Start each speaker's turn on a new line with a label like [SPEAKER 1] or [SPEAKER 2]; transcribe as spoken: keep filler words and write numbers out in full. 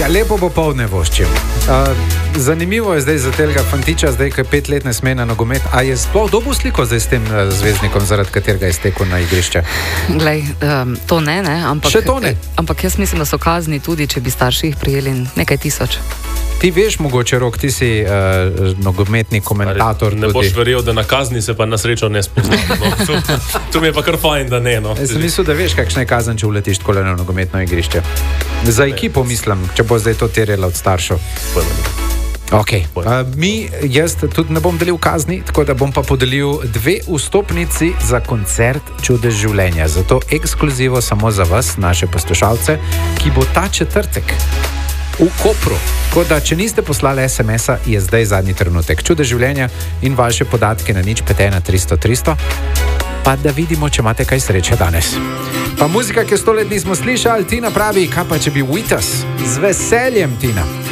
[SPEAKER 1] Ja, lepo popoldne voščim. Uh, zanimivo je zdaj za tega fantiča, zdaj, ki pet let ne sme na nogomet. A je sploh dobil sliko zdaj s tem uh, zvezdnikom, zaradi katerega je stekel na igrišče?
[SPEAKER 2] Glej, um, to ne, ne. Ampak,
[SPEAKER 1] še to ne?
[SPEAKER 2] Ampak jaz mislim, da so kazni tudi, če bi starši jih prijeli nekaj tisoč.
[SPEAKER 1] Ti veš mogoče, Rok, ti si uh, nogometni komentator.
[SPEAKER 3] Ne
[SPEAKER 1] tudi.
[SPEAKER 3] boš verjel, da na kazni se pa na srečo ne spusti. No, to, to mi je pa kar fajn, da ne. No.
[SPEAKER 1] Jaz sem mislil, da veš, kakšna je kazen, če uletiš tako na nogometno igrišče. Za ekipo mislim, če bo zdaj to terjala od staršev. Okay. Uh, mi, jaz tudi ne bom delil kazni, tako da bom pa podelil dve vstopnici za koncert Čudež življenja. Zato ekskluzivo samo za vas, naše poslušalce, ki bo ta četrtek v Kopru. Tako da, če niste poslali es em es-a, je zdaj zadnji trenutek. Čudež življenja in vaše podatke na nič pet ena tristo tristo. Pa da vidimo, če imate kaj sreče danes. Pa muzika, ki jo sto let nismo slišali, Tina pravi, kaj pa če bi With Us? Z veseljem, Tina.